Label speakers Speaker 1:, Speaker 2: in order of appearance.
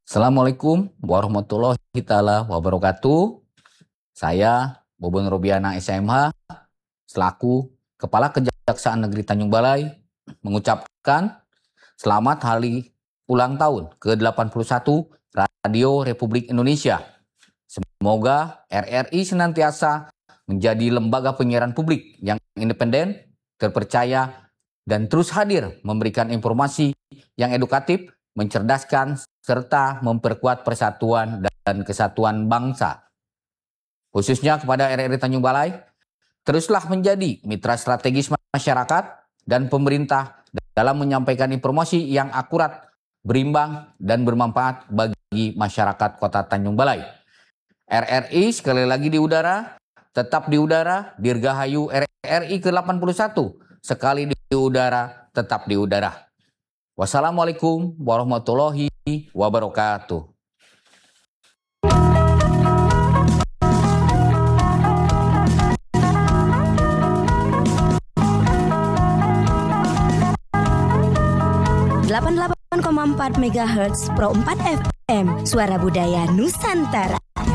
Speaker 1: Assalamualaikum warahmatullahi taala wabarakatuh. Saya Bobon Robiana SMH selaku Kepala Kejaksaan Negeri Tanjung Balai mengucapkan selamat hari ulang tahun ke-81 Radio Republik Indonesia. Semoga RRI senantiasa menjadi lembaga penyiaran publik yang independen, terpercaya, dan terus hadir memberikan informasi yang edukatif, mencerdaskan, serta memperkuat persatuan dan kesatuan bangsa. Khususnya kepada RRI Tanjung Balai, teruslah menjadi mitra strategis masyarakat dan pemerintah dalam menyampaikan informasi yang akurat, berimbang, dan bermanfaat bagi masyarakat Kota Tanjung Balai. RRI sekali lagi di udara, tetap di udara, Dirgahayu RRI ke-81, sekali di udara, tetap di udara. Wassalamualaikum warahmatullahi wabarakatuh.
Speaker 2: .4 MHz Pro 4 FM Suara Budaya Nusantara.